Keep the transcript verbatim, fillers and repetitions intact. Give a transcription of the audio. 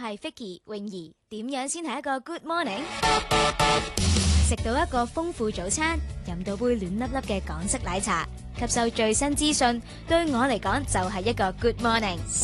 係 Vicky 泳兒，點樣先係一個 Good Morning？ 食到一個豐富早餐，飲到杯暖粒粒嘅港式奶茶，吸收最新資訊，對我嚟講就係一個 Good Morning。